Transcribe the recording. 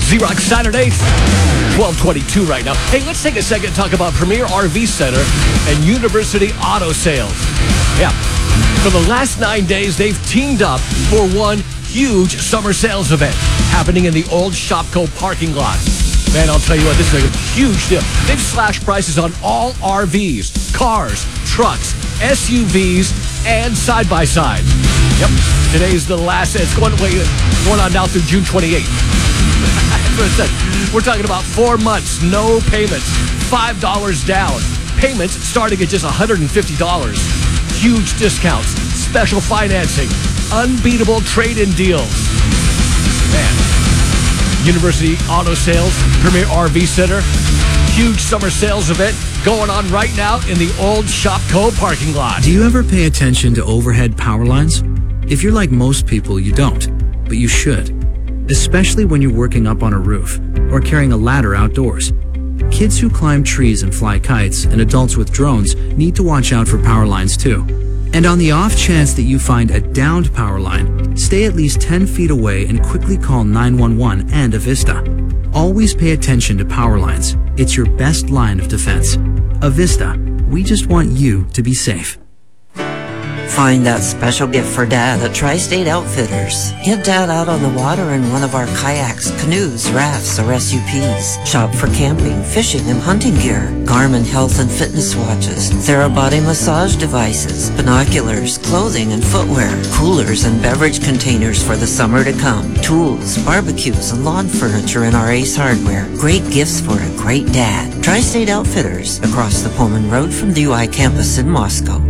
Xerox Saturday, 12:22 right now. Hey, let's take a second to talk about Premier RV Center and University Auto Sales. Yeah, for the last 9 days, they've teamed up for one huge summer sales event happening in the old Shopko parking lot. Man, I'll tell you what, this is a huge deal. They've slashed prices on all RVs, cars, trucks, SUVs, and side-by-side. Yep, today's the last. It's going on now through June 28th. That's what I said. We're talking about 4 months, no payments, $5 down. Payments starting at just $150. Huge discounts, special financing, unbeatable trade-in deals. Man. University Auto Sales, Premier RV Center, huge summer sales event going on right now in the old Shopko parking lot. Do you ever pay attention to overhead power lines? If you're like most people, you don't, but you should. Especially when you're working up on a roof or carrying a ladder outdoors. Kids who climb trees and fly kites and adults with drones need to watch out for power lines too. And on the off chance that you find a downed power line, stay at least 10 feet away and quickly call 911 and Avista. Always pay attention to power lines. It's your best line of defense. Avista, we just want you to be safe. Find that special gift for Dad at Tri-State Outfitters. Get Dad out on the water in one of our kayaks, canoes, rafts, or SUPs. Shop for camping, fishing, and hunting gear. Garmin health and fitness watches. Therabody massage devices. Binoculars, clothing and footwear. Coolers and beverage containers for the summer to come. Tools, barbecues, and lawn furniture in our Ace Hardware. Great gifts for a great dad. Tri-State Outfitters, across the Pullman Road from the UI campus in Moscow.